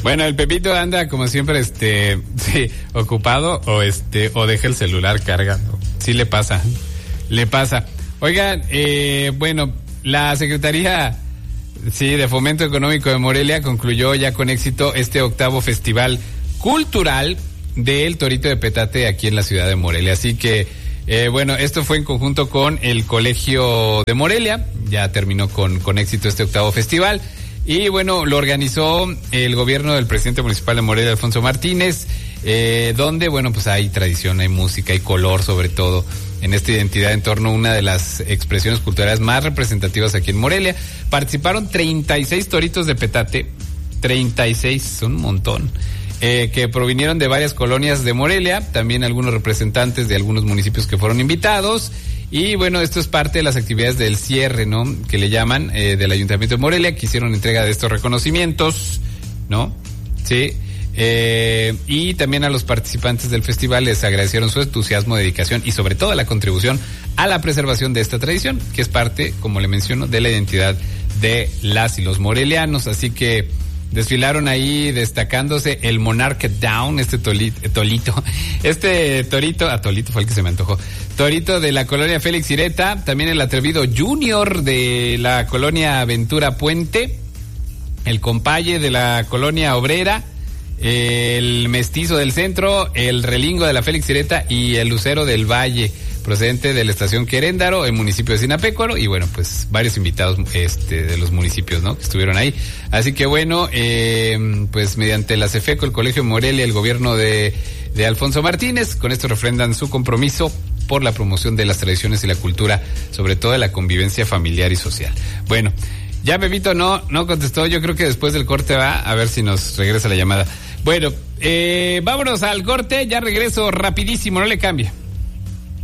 Bueno, el Pepito anda como siempre, sí, ocupado o deja el celular cargando. Sí le pasa. Oigan, bueno, la Secretaría, sí, de Fomento Económico de Morelia concluyó ya con éxito este 8º Festival Cultural del Torito de Petate aquí en la ciudad de Morelia. Así que, bueno, esto fue en conjunto con el Colegio de Morelia. Ya terminó con éxito este 8º festival. Y bueno, lo organizó el gobierno del presidente municipal de Morelia, Alfonso Martínez, donde, bueno, pues hay tradición, hay música, hay color, sobre todo en esta identidad en torno a una de las expresiones culturales más representativas aquí en Morelia. Participaron 36 toritos de petate, 36, son un montón, que provinieron de varias colonias de Morelia, también algunos representantes de algunos municipios que fueron invitados. Y bueno, esto es parte de las actividades del cierre, ¿no? Que le llaman, del Ayuntamiento de Morelia, que hicieron entrega de estos reconocimientos, ¿no? Sí. Y también a los participantes del festival les agradecieron su entusiasmo, dedicación y sobre todo la contribución a la preservación de esta tradición, que es parte, como le menciono, de la identidad de las y los morelianos. Así que desfilaron ahí destacándose el Monarch Down, torito, Tolito fue el que se me antojó, torito de la colonia Félix Ireta, también el atrevido Junior de la colonia Ventura Puente, el Compaye de la colonia Obrera, el Mestizo del Centro, el Relingo de la Félix Ireta y el Lucero del Valle, procedente de la estación Queréndaro, el municipio de Sinapecuaro, y bueno, pues varios invitados de los municipios, ¿no?, que estuvieron ahí. Así que bueno, pues mediante la CEFECO, el Colegio de Morelia, el gobierno de Alfonso Martínez, con esto refrendan su compromiso por la promoción de las tradiciones y la cultura, sobre todo de la convivencia familiar y social. Bueno, ya Pepito no contestó, yo creo que después del corte va a ver si nos regresa la llamada. Bueno, vámonos al corte, ya regreso rapidísimo, no le cambie.